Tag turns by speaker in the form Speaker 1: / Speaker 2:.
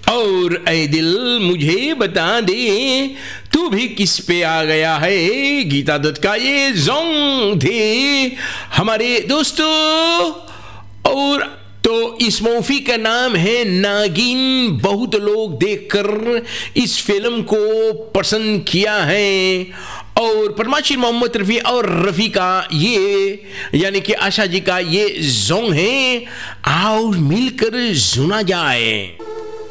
Speaker 1: और ऐ दिल मुझे बता दे तू भी किस पे आ गया है। गीता दत्त का ये सॉन्ग थे हमारे दोस्तों। और तो इस मूवी का नाम है नागिन। बहुत लोग देखकर इस फिल्म को पसंद किया है। और परमाशी मोहम्मद रफ़ी और रफ़ी का ये यानी कि आशा जी का ये सॉन्ग है, आओ मिलकर सुना जाए।